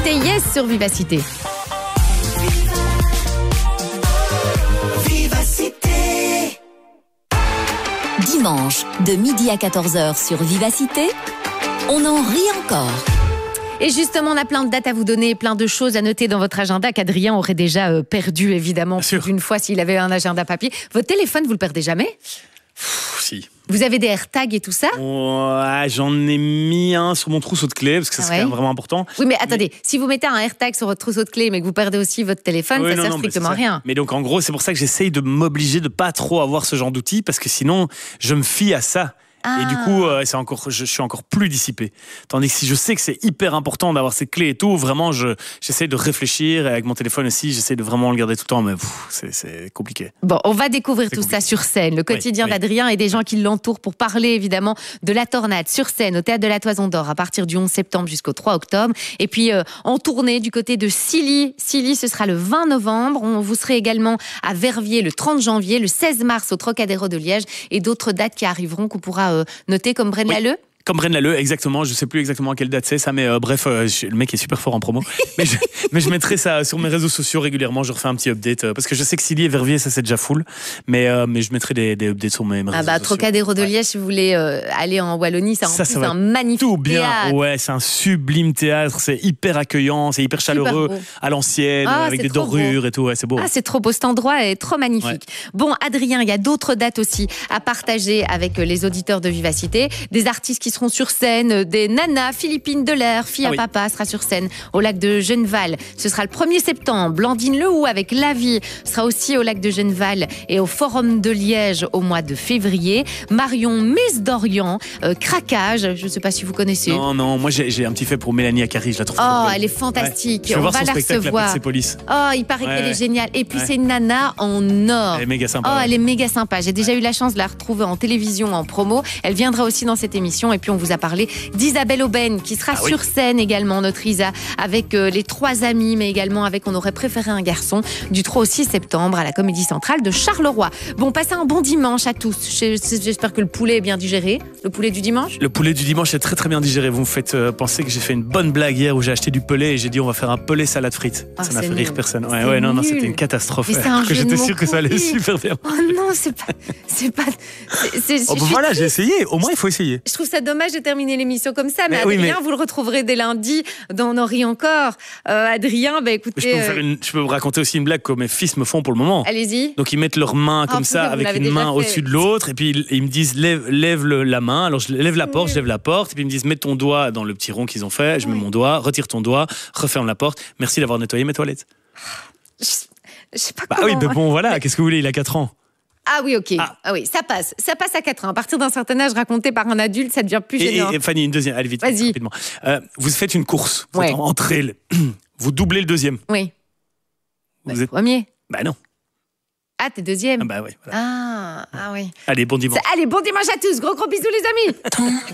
C'était Yes sur Vivacité. Dimanche, de midi à 14h sur Vivacité, on en rit encore. Et justement, on a plein de dates à vous donner, plein de choses à noter dans votre agenda qu'Adrien aurait déjà perdu, évidemment, plus d'une fois s'il avait un agenda papier. Votre téléphone, vous le perdez jamais ? Si. Vous avez des AirTags et tout ça ? Ouais, j'en ai mis un sur mon trousseau de clés parce que ça c'est quand même vraiment important. Oui, mais attendez, si vous mettez un AirTag sur votre trousseau de clés mais que vous perdez aussi votre téléphone, ça sert strictement à rien. Mais donc en gros, c'est pour ça que j'essaye de m'obliger de pas trop avoir ce genre d'outils parce que sinon, je me fie à ça. Et du coup, je suis encore plus dissipé. Tandis que si je sais que c'est hyper important d'avoir ces clés et tout, vraiment, j'essaie de réfléchir. Et avec mon téléphone aussi, j'essaie de vraiment le garder tout le temps. Mais c'est compliqué. Bon, on va découvrir tout ça sur scène. Le quotidien d'Adrien et des gens qui l'entourent pour parler, évidemment, de la Tornade sur scène au Théâtre de la Toison d'Or à partir du 11 septembre jusqu'au 3 octobre. Et puis, en tournée du côté de Silly. Silly, ce sera le 20 novembre. Vous serez également à Verviers le 30 janvier, le 16 mars au Trocadéro de Liège et d'autres dates qui arriveront qu'on pourra noter comme Braine-l'Alleud. Comme Braine-l'Alleud, exactement. Je sais plus exactement à quelle date c'est ça, mais bref, le mec est super fort en promo. mais je mettrai ça sur mes réseaux sociaux régulièrement. Je refais un petit update parce que je sais que Silly et Verviers, ça c'est déjà full. Mais je mettrai des updates sur mes réseaux sociaux. Trocadéro de Liège, si vous voulez aller en Wallonie, ça va être un magnifique tout bien. Théâtre. Ouais, c'est un sublime théâtre. C'est hyper accueillant, c'est hyper chaleureux, à l'ancienne, avec des dorures et tout. Ouais, c'est beau. C'est trop beau. Cet endroit est trop magnifique. Ouais. Bon, Adrien, il y a d'autres dates aussi à partager avec les auditeurs de Vivacité. Des artistes qui seront sur scène, des nanas. Philippine Delair, fille à papa, sera sur scène au lac de Genneval. Ce sera le 1er septembre. Blandine Lehoux avec La Vie sera aussi au lac de Genneval et au Forum de Liège au mois de février. Marion Miss d'Orient, Craquage, je ne sais pas si vous connaissez. Non, moi j'ai un petit fait pour Mélanie Akari, je la trouve trop elle est fantastique. Ouais. Je vais voir son spectacle, La Petite Police. Il paraît qu'elle est géniale. Et puis c'est une nana en or. Elle est méga sympa. Elle est méga sympa. J'ai déjà eu la chance de la retrouver en télévision, en promo. Elle viendra aussi dans cette émission. Et puis on vous a parlé d'Isabelle Aubène qui sera sur scène également, notre Isa, avec les 3 amis, mais également avec On aurait préféré un garçon, du 3 au 6 septembre à la Comédie Centrale de Charleroi. Bon, passez un bon dimanche à tous. J'espère que le poulet est bien digéré. Le poulet du dimanche ? Le poulet du dimanche est très très bien digéré. Vous me faites penser que j'ai fait une bonne blague hier où j'ai acheté du poulet et j'ai dit on va faire un poulet salade frites. Ça n'a fait rire personne. Non, c'était une catastrophe. Que j'étais sûr que ça allait super bien. Oh non, voilà, j'ai essayé. Au moins, il faut essayer. Je trouve ça dommage de terminer l'émission comme ça, mais Adrien, vous le retrouverez dès lundi dans On en rit encore. Adrien, écoutez... Je peux vous raconter aussi une blague que mes fils me font pour le moment. Allez-y. Donc ils mettent leurs mains comme ça, avec une main au-dessus de l'autre, et puis ils me disent lève la main. Alors je lève la porte, et puis ils me disent mets ton doigt dans le petit rond qu'ils ont fait. Je mets mon doigt, retire ton doigt, referme la porte. Merci d'avoir nettoyé mes toilettes. Je sais pas comment... oui, mais bon, voilà, qu'est-ce que vous voulez, il a 4 ans. Ah oui, ok. Ah oui, ça passe à 4 ans. À partir d'un certain âge raconté par un adulte, ça devient plus gênant. Et Fanny, une deuxième, allez vite, vas-y. Rapidement. Vous faites une course, vous êtes en entrée, vous doublez le deuxième. Oui. Vous êtes premier. Non. Ah, t'es deuxième. Oui. Voilà. Ah oui. Allez, bon dimanche. Allez, bon dimanche à tous. Gros bisous les amis.